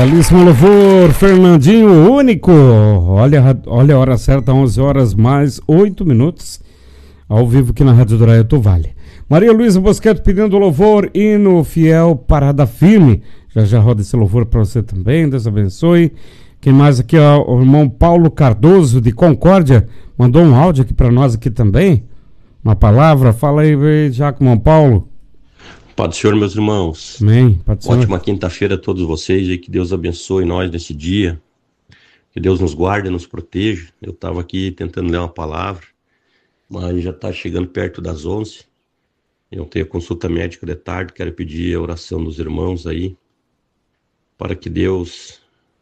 Belíssimo louvor, Fernandinho Único. Olha a hora certa, 11 horas mais 8 minutos, ao vivo aqui na Rádio Douraia Vale. Maria Luísa Bosqueto pedindo louvor, hino fiel, parada firme. Já roda esse louvor para você também, Deus abençoe. Quem mais aqui, ó, o irmão Paulo Cardoso de Concórdia, mandou um áudio aqui para nós aqui também. Uma palavra, fala aí, já com o irmão Paulo. Pai do Senhor, meus irmãos. Amém. Ótima quinta-feira a todos vocês e que Deus abençoe nós nesse dia. Que Deus nos guarde e nos proteja. Eu estava aqui tentando ler uma palavra, mas já está chegando perto das 11. Eu tenho consulta médica de tarde, quero pedir a oração dos irmãos aí, para que Deus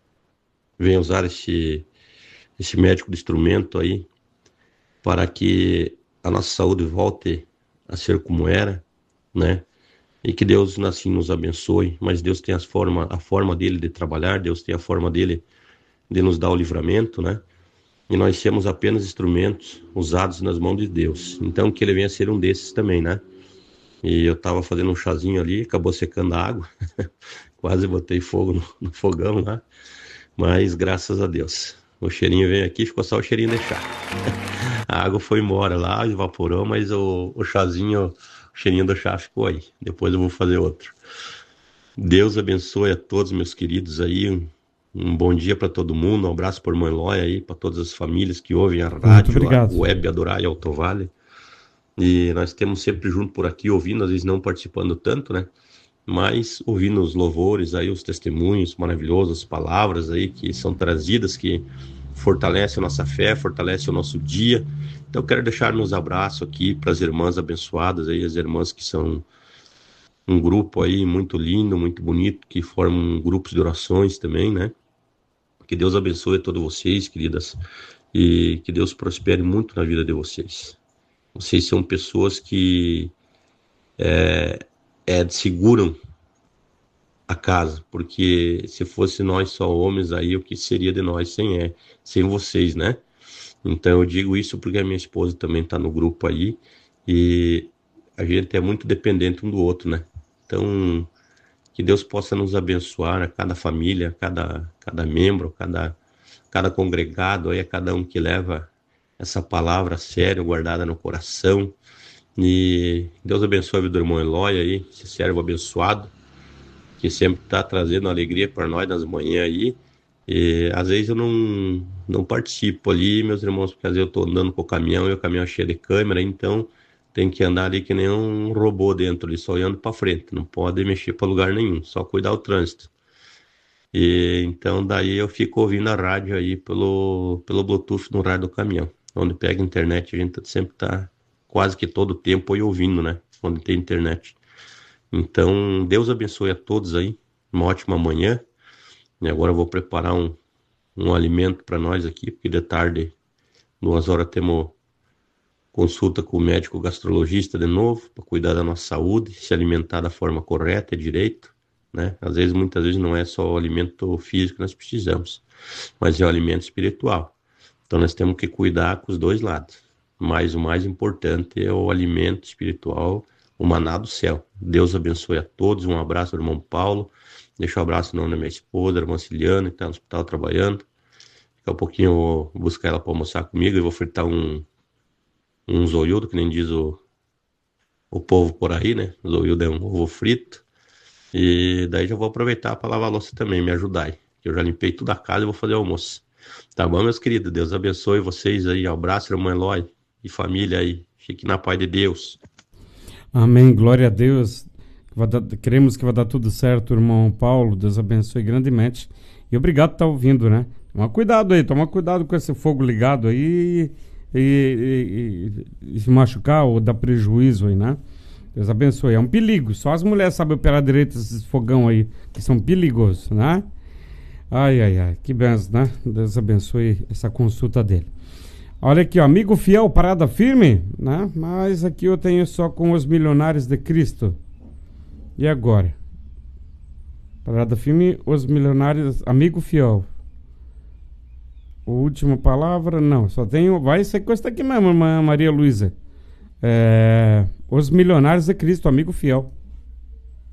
venha usar esse médico de instrumento aí, para que a nossa saúde volte a ser como era, né? E que Deus assim nos abençoe, mas Deus tem a forma dele de trabalhar, Deus tem a forma dele de nos dar o livramento, né? E nós somos apenas instrumentos usados nas mãos de Deus. Então que ele venha ser um desses também, né? E eu tava fazendo um chazinho ali, acabou secando a água, quase botei fogo no fogão lá, mas graças a Deus. O cheirinho veio aqui, ficou só o cheirinho de chá. A água foi embora lá, evaporou, mas o chazinho... O cheirinho do chá ficou aí. Depois eu vou fazer outro. Deus abençoe a todos meus queridos aí. Um bom dia para todo mundo. Um abraço por Mãe Lóia aí, para todas as famílias que ouvem a rádio, a web Adorar e Alto Vale. E nós temos sempre junto por aqui ouvindo, às vezes não participando tanto, né? Mas ouvindo os louvores aí, os testemunhos maravilhosos, as palavras aí que são trazidas, que fortalece a nossa fé, fortalece o nosso dia. Então eu quero deixar meus abraços aqui para as irmãs abençoadas aí, as irmãs que são um grupo aí muito lindo, muito bonito, que formam grupos de orações também, né? Que Deus abençoe a todos vocês, queridas, e que Deus prospere muito na vida de vocês. Vocês são pessoas que seguram a casa, porque se fosse nós só homens aí, o que seria de nós sem vocês, né? Então eu digo isso porque a minha esposa também está no grupo aí e a gente é muito dependente um do outro, né? Então que Deus possa nos abençoar a cada família, cada membro, cada congregado, aí a cada um que leva essa palavra a sério, guardada no coração. E Deus abençoe a vida do irmão Eloy aí, esse servo abençoado, que sempre está trazendo alegria para nós nas manhãs aí. E às vezes eu não participo ali, meus irmãos, porque às vezes eu estou andando com o caminhão e o caminhão é cheio de câmera, então tem que andar ali que nem um robô dentro ali, só olhando para frente, não pode mexer para lugar nenhum, só cuidar do trânsito. E então daí eu fico ouvindo a rádio aí pelo Bluetooth no rádio do caminhão, onde pega internet, a gente sempre tá quase que todo o tempo aí ouvindo, né, onde tem internet. Então Deus abençoe a todos aí, uma ótima manhã. E agora eu vou preparar um alimento para nós aqui, porque de tarde, 2 horas, temos consulta com o médico gastrologista de novo, para cuidar da nossa saúde, se alimentar da forma correta e direito, né? Muitas vezes não é só o alimento físico que nós precisamos, mas é o alimento espiritual. Então nós temos que cuidar com os dois lados. Mas o mais importante é o alimento espiritual, o maná do céu. Deus abençoe a todos, um abraço do irmão Paulo. Deixa um abraço no nome da minha esposa, a irmã Ciliana, que está no hospital trabalhando. Daqui a pouquinho eu vou buscar ela para almoçar comigo e vou fritar um zoiudo, que nem diz o povo por aí, né? Zoiudo é um ovo frito. E daí já vou aproveitar para lavar a louça também, me ajudar aí. Eu já limpei toda a casa e vou fazer o almoço. Tá bom, meus queridos? Deus abençoe vocês aí. Um abraço, irmão Eloy e família aí. Fique na paz de Deus. Amém, glória a Deus. Queremos que vai dar tudo certo, irmão Paulo. Deus abençoe grandemente. E obrigado por estar ouvindo, né? Toma cuidado com esse fogo ligado aí e se machucar ou dar prejuízo aí, né? Deus abençoe. É um perigo. Só as mulheres sabem operar direito esses fogão aí, que são perigosos, né? Ai, que benção, né? Deus abençoe essa consulta dele. Olha aqui, ó, amigo fiel, parada firme, né? Mas aqui eu tenho só com os milionários de Cristo. E agora? Parada firme, os milionários, amigo fiel. A última palavra, não, só tenho, vai ser coisa aqui mesmo, Maria Luísa. Os milionários de Cristo, amigo fiel.